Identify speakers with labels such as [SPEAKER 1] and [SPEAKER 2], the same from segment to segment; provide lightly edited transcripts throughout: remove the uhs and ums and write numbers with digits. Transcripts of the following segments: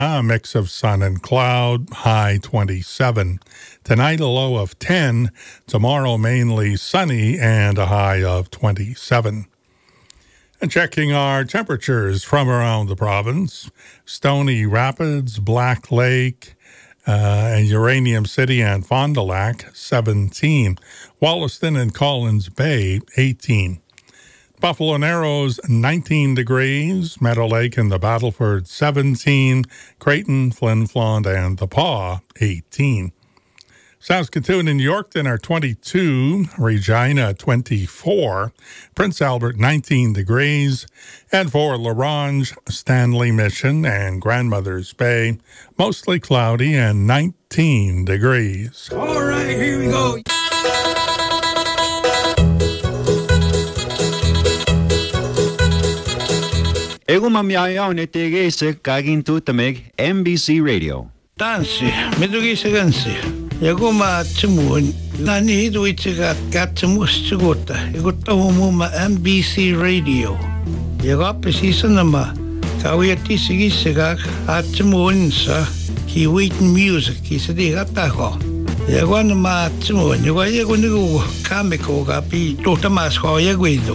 [SPEAKER 1] A mix of sun and cloud, high 27. Tonight, a low of 10. Tomorrow, mainly sunny and a high of 27. And checking our temperatures from around the province, Stony Rapids, Black Lake, and Uranium City and Fond du Lac, 17. Wollaston and Collins Bay, 18. Buffalo Narrows, 19 degrees. Meadow Lake and the Battleford, 17. Creighton, Flin Flon, and the Paw, 18. Saskatoon and Yorkton are 22. Regina, 24. Prince Albert, 19 degrees. And for La Ronge, Stanley Mission, and Grandmother's Bay, mostly cloudy and 19 degrees.
[SPEAKER 2] All right, here we go.
[SPEAKER 3] Ego mamiayaw ni tegese kagin tutamig MBC Radio.
[SPEAKER 2] Dansi, medugise gansi. Ego ma tsumun. Nani hidu itiga gatsumus tsugota. Ego tahumuma MBC Radio. Ego apesisa nama. Kawiyati sigisiga atsumun sa kiwitin music kisadiga tako. Ego nama tsumun. Ego nigo kamiko gapi totamas ko ego ido.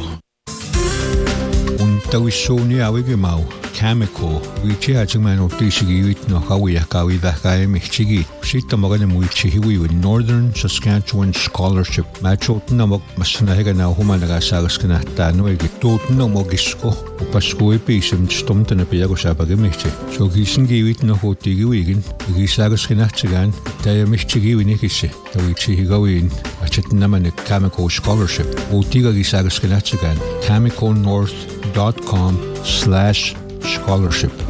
[SPEAKER 4] Tawisoni awege mau chemical wichi hachman otishigi wit no hawi akawi da kai michigi sita magana muichi with Northern Saskatchewan Scholarship macho namok masna hega na humanaga sagaskana tano egi totno mogisko pasko episem stomtana piago sabage michi so gisingi wit no hotigi wigin gisagaskana tsigan taya michigi winikisi tawichi higawin achetna man chemical scholarship otiga gisagaskana tsigan chemicalnorth.com/scholarship